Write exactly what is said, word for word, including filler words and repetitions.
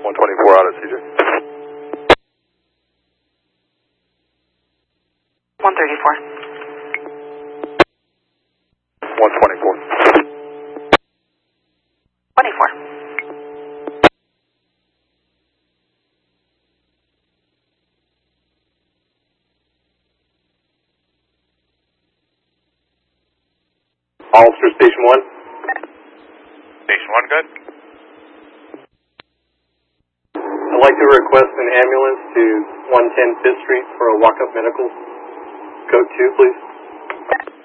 one twenty-four out of C J. one thirty-four. one twenty-four. twenty-four. Officer Station one. Station one, good. I'd like to request an ambulance to one ten Fifth Street for a walk-up medical. Code two, please.